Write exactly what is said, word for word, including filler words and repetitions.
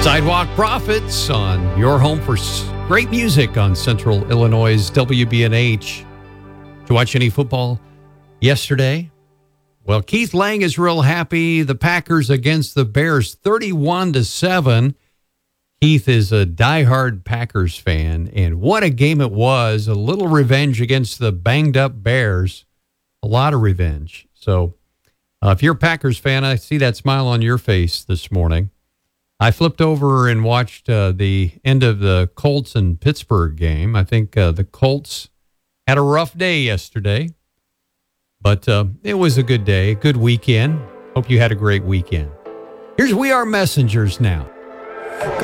Sidewalk Prophets on your home for great music on Central Illinois' W B N H. Did you watch any football yesterday? Well, Keith Lang is real happy. The Packers against the Bears, thirty-one to seven. Keith is a diehard Packers fan, and what a game it was. A little revenge against the banged-up Bears. A lot of revenge. So uh, if you're a Packers fan, I see that smile on your face this morning. I flipped over and watched uh, the end of the Colts and Pittsburgh game. I think uh, the Colts had a rough day yesterday, but uh, it was a good day, a good weekend. Hope you had a great weekend. Here's We Are Messengers now.